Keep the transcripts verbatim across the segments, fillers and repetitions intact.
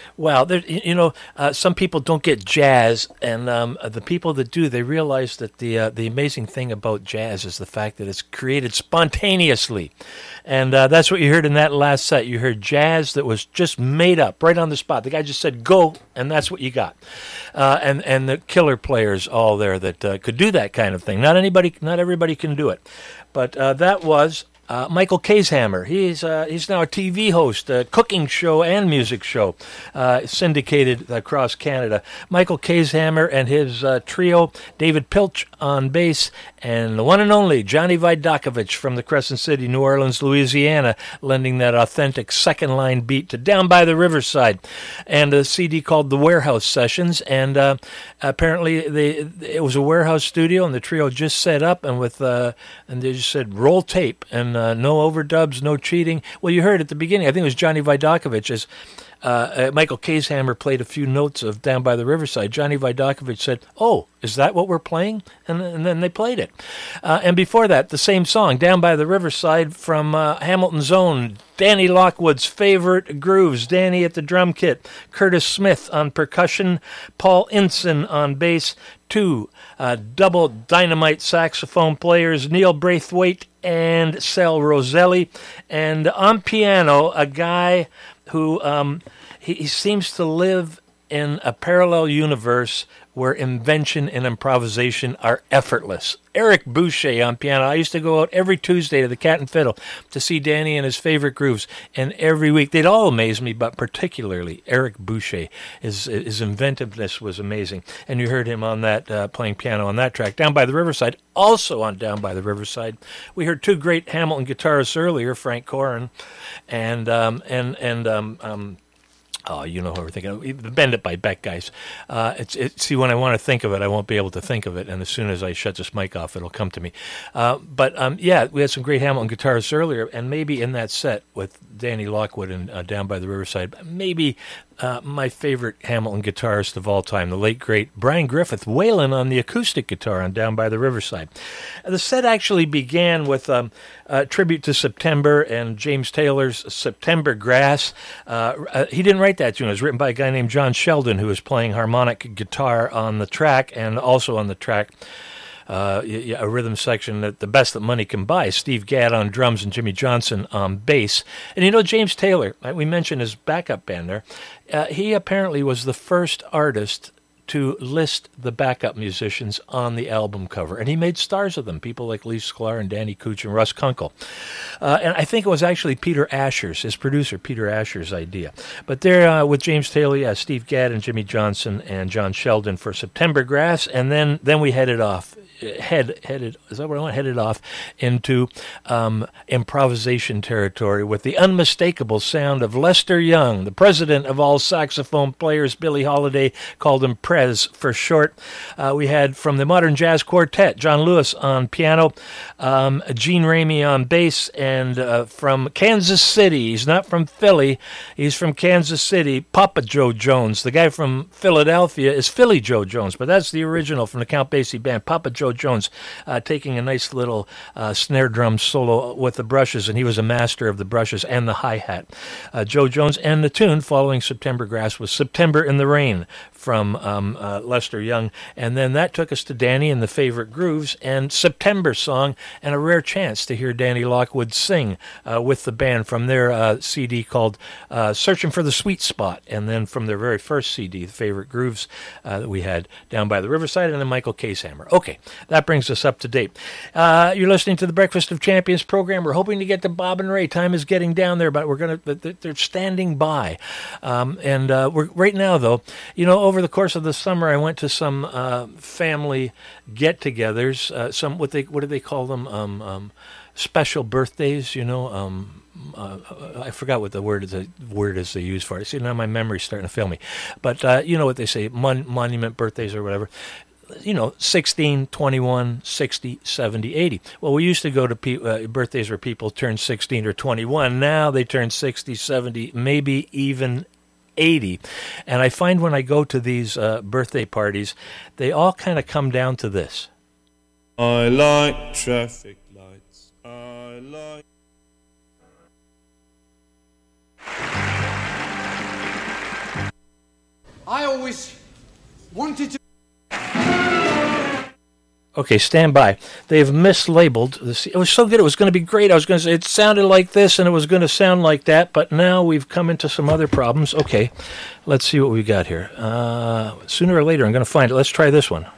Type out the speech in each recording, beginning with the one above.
Well, there, you know, uh, some people don't get jazz, and um, the people that do, they realize that the uh, the amazing thing about jazz is the fact that it's created spontaneously, and uh, that's what you heard in that last set. You heard jazz that was just made up right on the spot. The guy just said go, and that's what you got. Uh, and and the killer players all there that uh, could do that kind of thing. Not anybody, not everybody can do it, but uh, that was. Uh, Michael Kayshammer. He's uh, he's now a T V host, a cooking show and music show, uh, syndicated across Canada. Michael Kayshammer and his uh, trio, David Pilch on bass, and the one and only Johnny Vidakovich from the Crescent City, New Orleans, Louisiana, lending that authentic second line beat to Down by the Riverside, and a C D called The Warehouse Sessions. And uh, apparently they it was a warehouse studio, and the trio just set up, and with uh, and they just said roll tape and. Uh, no overdubs, no cheating. Well, you heard at the beginning, I think it was Johnny Vidakovich, as uh, uh, Michael Kayshammer played a few notes of Down by the Riverside. Johnny Vidakovich said, oh, is that what we're playing? And, and then they played it. Uh, and before that, the same song, Down by the Riverside from uh, Hamilton's own, Danny Lockwood's favorite grooves. Danny at the drum kit, Curtis Smith on percussion, Paul Inson on bass, two uh, double dynamite saxophone players, Neil Braithwaite and Sal Roselli, and on piano, a guy who um, he, he seems to live in a parallel universe where invention and improvisation are effortless. Eric Boucher on piano. I used to go out every Tuesday to the Cat and Fiddle to see Danny and his favorite grooves, and every week they'd all amaze me, but particularly Eric Boucher. His, his inventiveness was amazing, and you heard him on that uh, playing piano on that track. Down by the Riverside, also on Down by the Riverside, we heard two great Hamilton guitarists earlier, Frank Corin and um, and and um, um, Oh, you know who we're thinking of. The Bend It by Beck guys. Uh, it's, it, see, when I want to think of it, I won't be able to think of it, and as soon as I shut this mic off, it'll come to me. Uh, but, um, yeah, we had some great Hamilton guitarists earlier, and maybe in that set with Danny Lockwood and uh, Down by the Riverside, maybe uh, my favorite Hamilton guitarist of all time, the late, great Brian Griffith, wailing on the acoustic guitar on Down by the Riverside. Uh, the set actually began with um, a tribute to September and James Taylor's September Grass. Uh, uh, he didn't write that tune. It was written by a guy named John Sheldon, who was playing harmonic guitar on the track, and also on the track uh, a rhythm section that the best that money can buy. Steve Gadd on drums and Jimmy Johnson on bass. And you know, James Taylor, we mentioned his backup band there, uh, he apparently was the first artist to list the backup musicians on the album cover. And he made stars of them, people like Lee Sklar and Danny Cooch and Russ Kunkel. Uh, and I think it was actually Peter Asher's, his producer, Peter Asher's idea. But there uh, with James Taylor, yeah, Steve Gadd and Jimmy Johnson and John Sheldon for September Grass. And then, then we headed off. Head headed is that what I want? Headed off into um, improvisation territory with the unmistakable sound of Lester Young, the president of all saxophone players. Billie Holiday called him Prez for short. Uh, we had from the Modern Jazz Quartet, John Lewis on piano, um, Gene Ramey on bass, and uh, from Kansas City, he's not from Philly, he's from Kansas City, Papa Joe Jones. The guy from Philadelphia is Philly Joe Jones, but that's the original from the Count Basie Band, Papa Joe Jones, uh, taking a nice little uh, snare drum solo with the brushes, and he was a master of the brushes and the hi-hat. Uh, Joe Jones, and the tune following September Grass was September in the Rain from um, uh, Lester Young, and then that took us to Danny and the Favorite Grooves and September Song, and a rare chance to hear Danny Lockwood sing uh, with the band from their uh, C D called uh, Searching for the Sweet Spot, and then from their very first C D, the Favorite Grooves uh, that we had Down by the Riverside, and then Michael Kayshammer. Okay, that brings us up to date. Uh, you're listening to the Breakfast of Champions program. We're hoping to get to Bob and Ray. Time is getting down there, but we're gonna they're standing by, um, and uh, we're right now though. You know, over the course of the summer, I went to some uh, family get-togethers. Uh, some what they what do they call them? Um, um, special birthdays. You know. Um, Uh, I forgot what the word is. The word is they use for it. See, now my memory's starting to fail me. But uh, you know what they say, mon- monument birthdays or whatever. You know, sixteen, twenty-one, sixty, seventy, eighty. Well, we used to go to pe- uh, birthdays where people turned sixteen or twenty-one. Now they turn sixty, seventy, maybe even eighty. And I find when I go to these uh, birthday parties, they all kind of come down to this. I like traffic lights. I like... I always wanted to... Okay, stand by. They've mislabeled this. It was so good. It was going to be great. I was going to say it sounded like this and it was going to sound like that, but now we've come into some other problems. Okay, let's see what we got here. Uh, sooner or later, I'm going to find it. Let's try this one.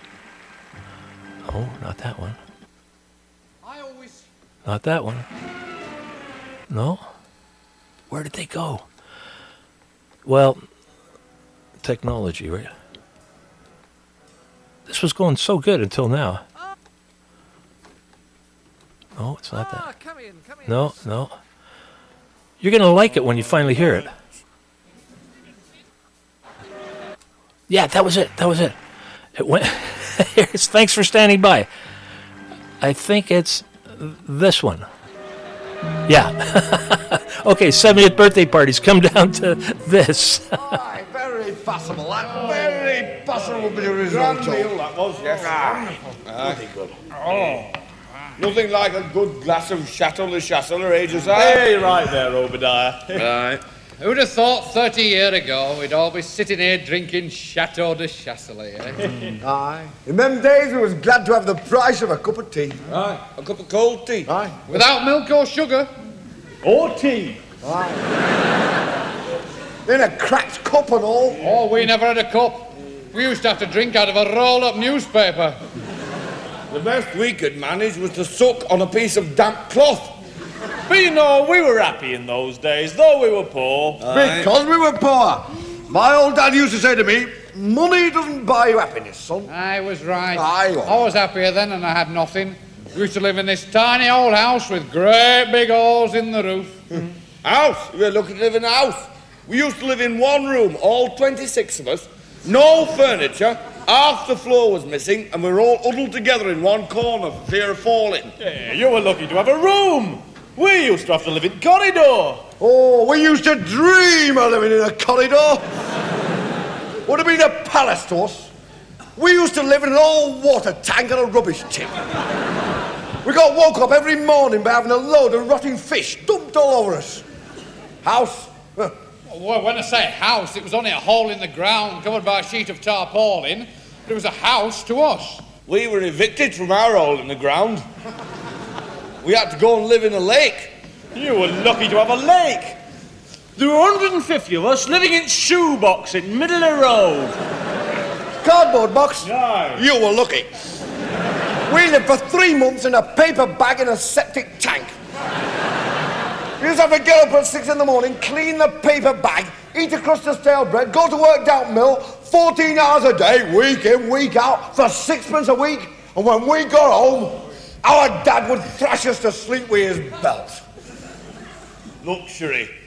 Oh, not that one. I always... Not that one. No? Where did they go? Well, technology, right? This was going so good until now. No, it's not that. Come in, come in. No, no. You're going to like it when you finally hear it. Yeah, that was it. That was it. It went. Thanks for standing by. I think it's this one. Yeah. Okay, seventieth birthday parties. Come down to this. Aye, very possible. That very possible bit of risotto. Grand meal that was, yes. Aye. Bloody good. Oh. Nothing like a good glass of Chateau de Chasseler, eh, Josiah? Hey, right there, Obadiah. Right. Who'd have thought thirty years ago we'd all be sitting here drinking Chateau de Chasselet, eh? Aye. In them days, we was glad to have the price of a cup of tea. Aye. A cup of cold tea. Aye. Without milk or sugar. Or tea. In a cracked cup and all. Oh, we never had a cup. We used to have to drink out of a roll-up newspaper. The best we could manage was to suck on a piece of damp cloth. But you know, we were happy in those days, though we were poor. Aye. Because we were poor. My old dad used to say to me, money doesn't buy you happiness, son. I was right. Aye, you are. I was happier then and I had nothing. We used to live in this tiny old house with great big holes in the roof. House? We were lucky to live in a house. We used to live in one room, all twenty-six of us. No furniture. Half the floor was missing, and we were all huddled together in one corner for fear of falling. Yeah, you were lucky to have a room. We used to have to live in corridor. Oh, we used to dream of living in a corridor. Would have been a palace to us. We used to live in an old water tank and a rubbish tip. We got woke up every morning by having a load of rotting fish dumped all over us. House? Huh. Well, when I say house, it was only a hole in the ground covered by a sheet of tarpaulin. But it was a house to us. We were evicted from our hole in the ground. We had to go and live in a lake. You were lucky to have a lake. There were one hundred fifty of us living in shoebox in middle of the road. Cardboard box? Aye. You were lucky. We lived for three months in a paper bag in a septic tank. We used to have to get up at six in the morning, clean the paper bag, eat a crust of stale bread, go to work down mill, fourteen hours a day, week in, week out, for sixpence a week. And when we got home, our dad would thrash us to sleep with his belt. Luxury.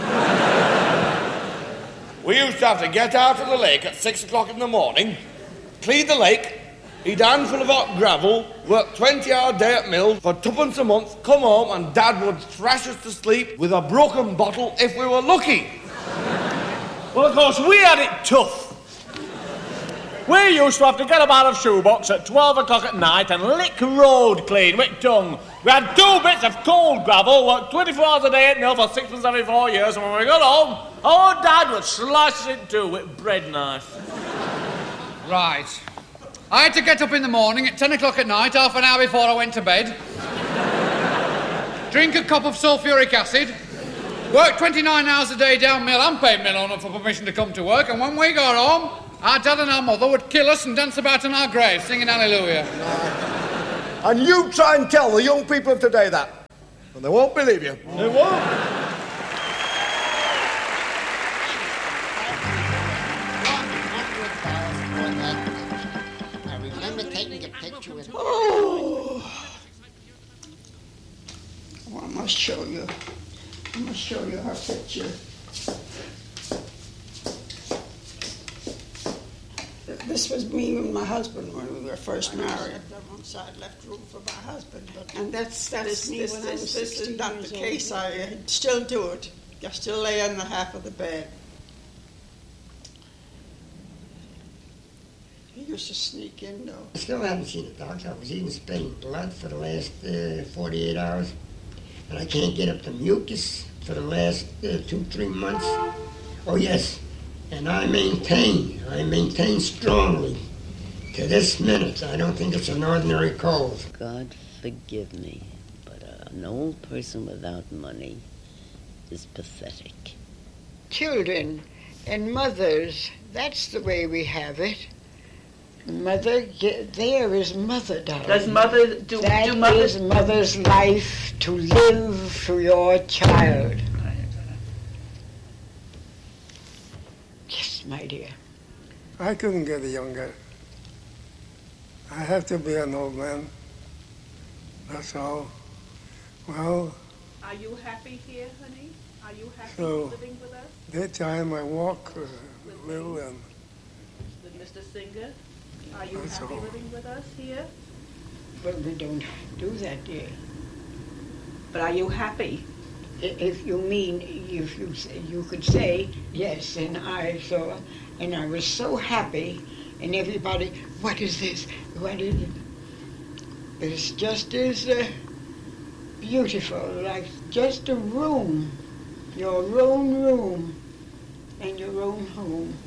We used to have to get out of the lake at six o'clock in the morning, clean the lake, eat a handful of hot gravel, work twenty hour day at mill for twopence a month, come home and Dad would thrash us to sleep with a broken bottle if we were lucky. Well, of course, we had it tough. We used to have to get up out of shoebox at twelve o'clock at night and lick road clean with tongue. We had two bits of cold gravel, worked twenty-four hours a day at mill for sixpence every four years, and when we got home, our Dad would slice it in two with bread knife. Right. I had to get up in the morning at ten o'clock at night, half an hour before I went to bed. Drink a cup of sulphuric acid. Work twenty-nine hours a day down mill and pay mill owner for permission to come to work. And when we got home, our dad and our mother would kill us and dance about in our graves, singing hallelujah. And you try and tell the young people of today that, and they won't believe you. They won't. Oh, well, I must show you. I must show you her picture. This was me and my husband when we were first married. One side left room for my husband, and that's that is me when I was This is not the case. I still do it. I still lay on the half of the bed. He used to sneak in, though. I still haven't seen a doctor. I was even spilling blood for the last uh, forty-eight hours. And I can't get up the mucus for the last uh, two, three months. Oh, yes, And I maintain, I maintain strongly, to this minute, I don't think it's an ordinary cold. God forgive me, but uh, an old person without money is pathetic. Children and mothers, that's the way we have it. Mother, there is mother, darling. Does mother do? That do mothers, is mother's life, to live for your child. Yes, my dear. I couldn't get younger. I have to be an old man. That's all. Well, are you happy here, honey? Are you happy so living with us? daytime I walk uh, a little and With Mister Singer? Are you That's happy all. living with us here? But we don't do that, dear. But are you happy? I- If you mean, if you say, you could say, yes, and I saw, and I was so happy, and everybody, what is this? What is it? It's just as uh, beautiful, like just a room, your own room, and your own home.